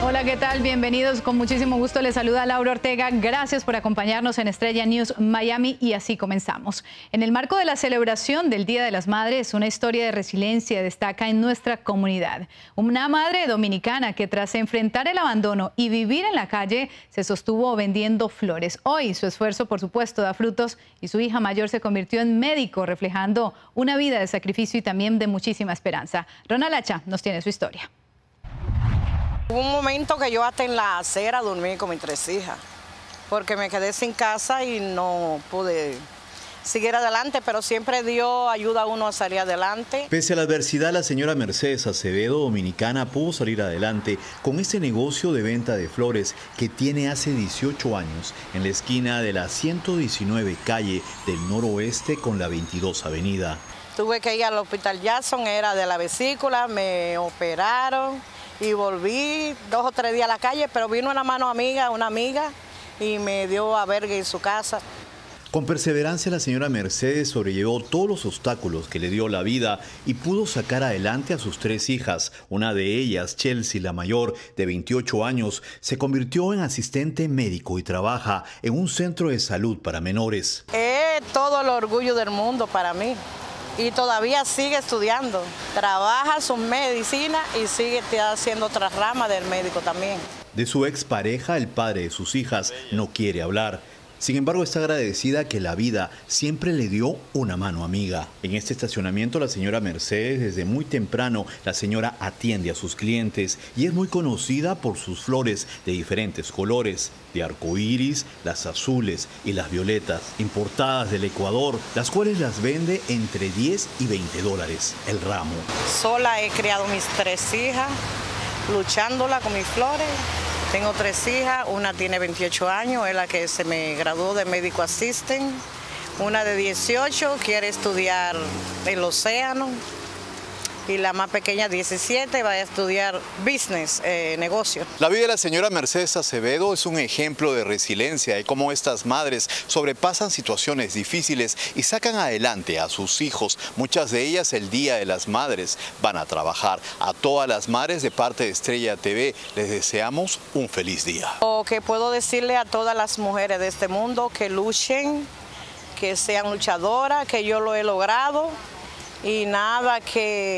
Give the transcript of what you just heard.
Hola, ¿qué tal? Bienvenidos. Con muchísimo gusto les saluda Laura Ortega. Gracias por acompañarnos en Estrella News Miami y así comenzamos. En el marco de la celebración del Día de las Madres, una historia de resiliencia destaca en nuestra comunidad. Una madre dominicana que tras enfrentar el abandono y vivir en la calle, se sostuvo vendiendo flores. Hoy su esfuerzo, por supuesto, da frutos y su hija mayor se convirtió en médico, reflejando una vida de sacrificio y también de muchísima esperanza. Ronald Hacha nos tiene su historia. Hubo un momento que yo hasta en la acera dormí con mis 3 hijas, porque me quedé sin casa y no pude seguir adelante, pero siempre Dios ayuda a uno a salir adelante. Pese a la adversidad, la señora Mercedes Acevedo, dominicana, pudo salir adelante con este negocio de venta de flores que tiene hace 18 años en la esquina de la 119 calle del Noroeste con la 22 Avenida. Tuve que ir al hospital Jackson, era de la vesícula, me operaron y volví 2 o 3 días a la calle, pero vino una amiga, y me dio albergue en su casa. Con perseverancia, la señora Mercedes sobrellevó todos los obstáculos que le dio la vida y pudo sacar adelante a sus 3 hijas. Una de ellas, Chelsea, la mayor, de 28 años, se convirtió en asistente médico y trabaja en un centro de salud para menores. Es todo el orgullo del mundo para mí. Y todavía sigue estudiando, trabaja su medicina y sigue haciendo otras ramas del médico también. De su expareja, el padre de sus hijas no quiere hablar. Sin embargo, está agradecida que la vida siempre le dio una mano amiga. En este estacionamiento, la señora Mercedes, desde muy temprano, la señora atiende a sus clientes y es muy conocida por sus flores de diferentes colores, de arcoíris, las azules y las violetas, importadas del Ecuador, las cuales las vende entre 10 y 20 dólares el ramo. Sola he criado mis 3 hijas, luchándola con mis flores. Tengo 3 hijas, una tiene 28 años, es la que se me graduó de médico assistant. Una de 18 quiere estudiar el océano y la más pequeña, 17, va a estudiar business, negocio. La vida de la señora Mercedes Acevedo es un ejemplo de resiliencia y cómo estas madres sobrepasan situaciones difíciles y sacan adelante a sus hijos. Muchas de ellas el Día de las Madres van a trabajar. A todas las madres de parte de Estrella TV les deseamos un feliz día. Lo que puedo decirle a todas las mujeres de este mundo, que luchen, que sean luchadoras, que yo lo he logrado y nada, que